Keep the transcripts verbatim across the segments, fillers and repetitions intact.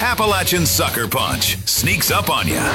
Appalachian Sucker Punch sneaks up on you.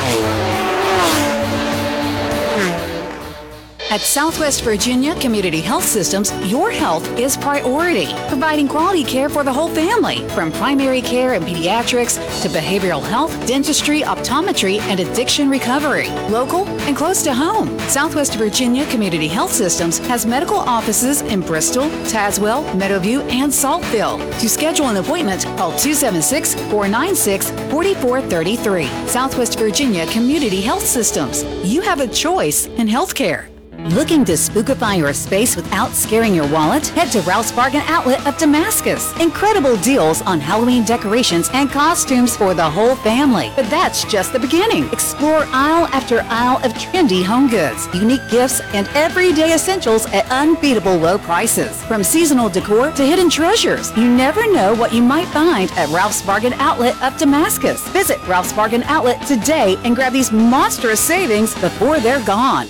At Southwest Virginia Community Health Systems, your health is priority, providing quality care for the whole family, from primary care and pediatrics to behavioral health, dentistry, optometry, and addiction recovery. Local and close to home, Southwest Virginia Community Health Systems has medical offices in Bristol, Tazewell, Meadowview, and Saltville. To schedule an appointment, call two seven six, four nine six, four four three three. Southwest Virginia Community Health Systems. You have a choice in healthcare. Looking to spookify your space without scaring your wallet? Head to Ralph's Bargain Outlet of Damascus. Incredible deals on Halloween decorations and costumes for the whole family. But that's just the beginning. Explore aisle after aisle of trendy home goods, unique gifts, and everyday essentials at unbeatable low prices. From seasonal decor to hidden treasures, you never know what you might find at Ralph's Bargain Outlet of Damascus. Visit Ralph's Bargain Outlet today and grab these monstrous savings before they're gone.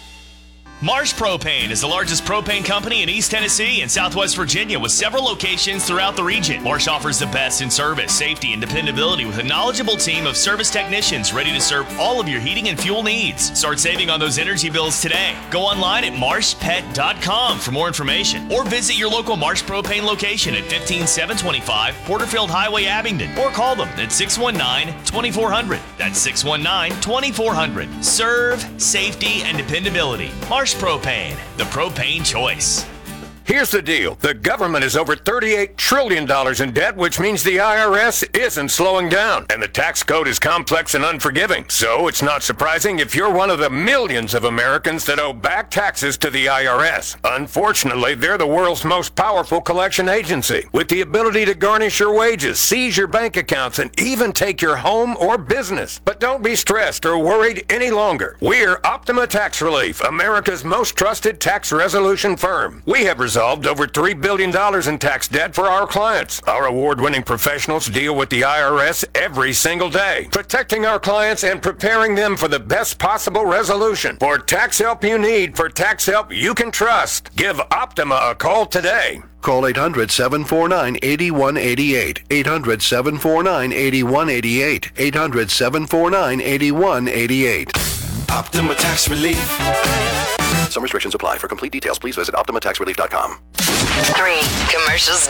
Marsh Propane is the largest propane company in East Tennessee and Southwest Virginia with several locations throughout the region. Marsh offers the best in service, safety, and dependability with a knowledgeable team of service technicians ready to serve all of your heating and fuel needs. Start saving on those energy bills today. Go online at marsh pet dot com for more information or visit your local Marsh Propane location at fifteen seven twenty-five Porterfield Highway, Abingdon, or call them at six one nine, two four zero zero. That's six one nine, two four zero zero. Serve, safety, and dependability. Marsh Propane, the propane choice. Here's the deal. The government is over thirty-eight trillion dollars in debt, which means the I R S isn't slowing down. And the tax code is complex and unforgiving. So it's not surprising if you're one of the millions of Americans that owe back taxes to the I R S. Unfortunately, they're the world's most powerful collection agency, with the ability to garnish your wages, seize your bank accounts, and even take your home or business. But don't be stressed or worried any longer. We're Optima Tax Relief, America's most trusted tax resolution firm. We have resolved over three billion dollars in tax debt for our clients. Our award-winning professionals deal with the I R S every single day, protecting our clients and preparing them for the best possible resolution. For tax help you need, for tax help you can trust, give Optima a call today. Call eight hundred, seven four nine, eight one eight eight. eight hundred, seven four nine, eight one eight eight. eight hundred, seven four nine, eight one eight eight. Optima Tax Relief. Some restrictions apply. For complete details, please visit optima tax relief dot com. Three commercials